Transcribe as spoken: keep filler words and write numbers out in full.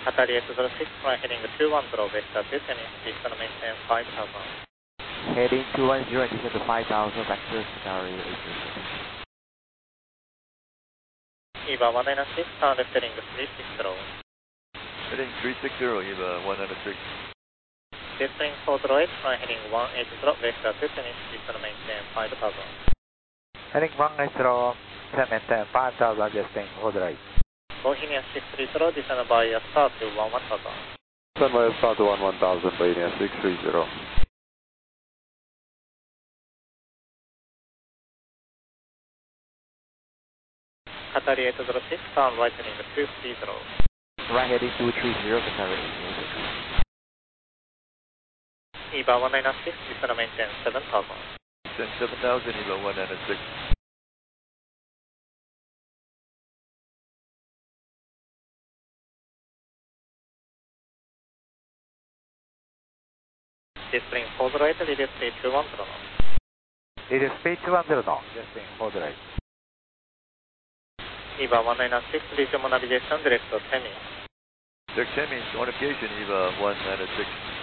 Qatari eight zero six, fly heading two one zero, vector descending, descend maintain five thousand. Heading two one zero, descend to five thousand, vector Qatari eight zero six. EVA one nine six, turn left heading three six zero. Heading three six zero, EVA one nine six. Descending four zero eight, fly heading one eight zero, vector descending, descend maintain five thousand. Heading one eight zero, descend maintain five thousand, descending four zero eight. Bohemia six three zero, descend by start to one one thousand. Descend by start to one one thousand, Bohemia six three zero. Qatari eight zero six, turn right heading two three zero. Right heading two three zero, Qatari eight zero six. EVA one nine six, descend maintain seven thousand. Descend seven thousand, EVA one nine six. Descending four zero eight, reduce speed two one zero knots. Reduce speed two one zero knots, descending four zero eight. EVA one nine six, resume navigation, direct to Temi. Direct Temi, on occasion, EVA one nine six.